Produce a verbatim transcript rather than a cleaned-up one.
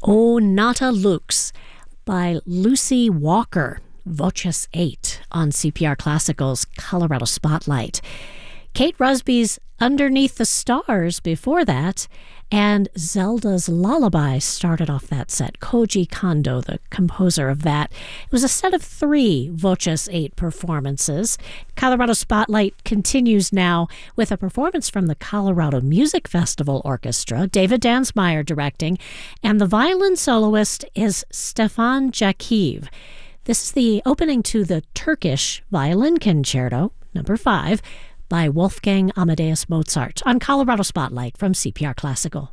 O Nata Lux by Lucy Walker, Voces eight on C P R Classical's Colorado Spotlight. Kate Rusby's Underneath the Stars before that, and Zelda's Lullaby started off that set. Koji Kondo, the composer of that. It was a set of three Voces eight performances. Colorado Spotlight continues now with a performance from the Colorado Music Festival Orchestra, David Dansmeyer directing, and the violin soloist is Stefan Jakiv. This is the opening to the Turkish Violin Concerto, number five, by Wolfgang Amadeus Mozart on Colorado Spotlight from C P R Classical.